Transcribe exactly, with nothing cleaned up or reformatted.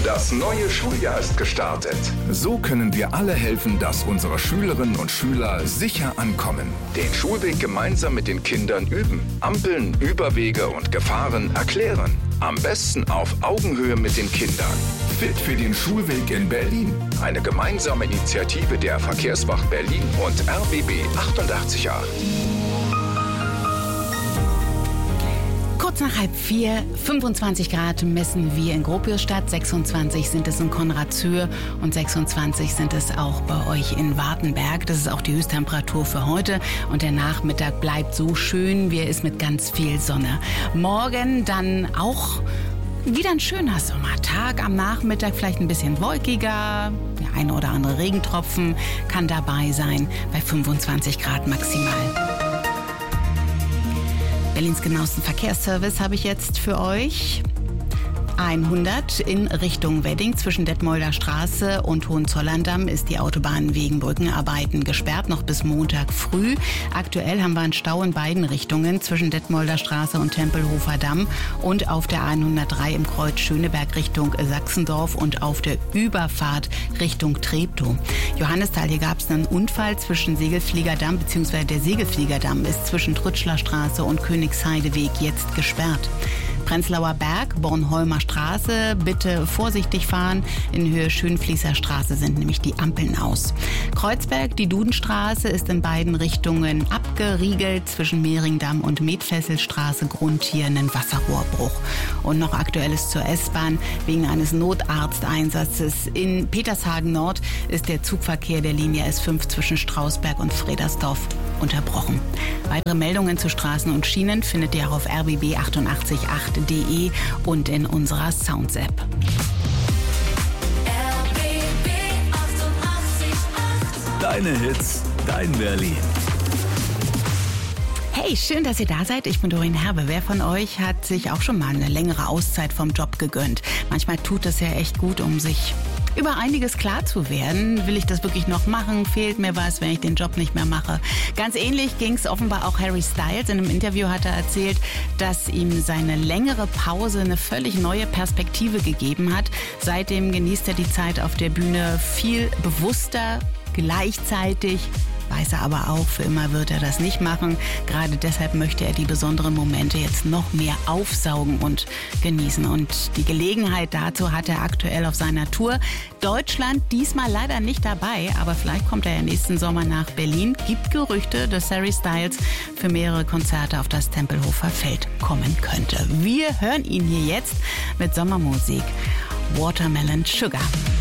Das neue Schuljahr ist gestartet. So können wir alle helfen, dass unsere Schülerinnen und Schüler sicher ankommen. Den Schulweg gemeinsam mit den Kindern üben. Ampeln, Überwege und Gefahren erklären. Am besten auf Augenhöhe mit den Kindern. Fit für den Schulweg in Berlin. Eine gemeinsame Initiative der Verkehrswacht Berlin und R B B achtundachtzig Komma acht. Kurz nach halb vier, fünfundzwanzig Grad messen wir in Gropiusstadt, sechsundzwanzig sind es in Konradshöhe und sechsundzwanzig sind es auch bei euch in Wartenberg. Das ist auch die Höchsttemperatur für heute und der Nachmittag bleibt so schön, wie er ist, mit ganz viel Sonne. Morgen dann auch wieder ein schöner Sommertag, am Nachmittag vielleicht ein bisschen wolkiger, der eine oder andere Regentropfen kann dabei sein, bei fünfundzwanzig Grad maximal. Berlins genauesten Verkehrsservice habe ich jetzt für euch. hundert in Richtung Wedding zwischen Detmolder Straße und Hohenzollerndamm ist die Autobahn wegen Brückenarbeiten gesperrt, noch bis Montag früh. Aktuell haben wir einen Stau in beiden Richtungen zwischen Detmolder Straße und Tempelhofer Damm und auf der hundertdrei im Kreuz Schöneberg Richtung Sachsendorf und auf der Überfahrt Richtung Treptow. Johannisthal, hier gab es einen Unfall zwischen Segelfliegerdamm, beziehungsweise der Segelfliegerdamm ist zwischen Trütschler Straße und Königsheideweg jetzt gesperrt. Prenzlauer Berg, Bornholmer Straße, bitte vorsichtig fahren. In Höhe Schönfließer Straße sind nämlich die Ampeln aus. Kreuzberg, die Dudenstraße ist in beiden Richtungen abgeriegelt. Zwischen Mehringdamm und Medfesselstraße Grund hier einen Wasserrohrbruch. Und noch Aktuelles zur S-Bahn. Wegen eines Notarzteinsatzes in Petershagen Nord ist der Zugverkehr der Linie S fünf zwischen Strausberg und Fredersdorf unterbrochen. Weitere Meldungen zu Straßen und Schienen findet ihr auch auf r b b achtundachtzig Komma acht punkt d e und in unserer Sounds-App. Deine Hits, dein Berlin. Hey, schön, dass ihr da seid. Ich bin Doreen Herbe. Wer von euch hat sich auch schon mal eine längere Auszeit vom Job gegönnt? Manchmal tut es ja echt gut, um sich über einiges klar zu werden. Will ich das wirklich noch machen? Fehlt mir was, wenn ich den Job nicht mehr mache? Ganz ähnlich ging es offenbar auch Harry Styles. In einem Interview hat er erzählt, dass ihm seine längere Pause eine völlig neue Perspektive gegeben hat. Seitdem genießt er die Zeit auf der Bühne viel bewusster, gleichzeitig weiß er aber auch, für immer wird er das nicht machen. Gerade deshalb möchte er die besonderen Momente jetzt noch mehr aufsaugen und genießen. Und die Gelegenheit dazu hat er aktuell auf seiner Tour. Deutschland diesmal leider nicht dabei, aber vielleicht kommt er ja nächsten Sommer nach Berlin. Gibt Gerüchte, dass Harry Styles für mehrere Konzerte auf das Tempelhofer Feld kommen könnte. Wir hören ihn hier jetzt mit Sommermusik. Watermelon Sugar.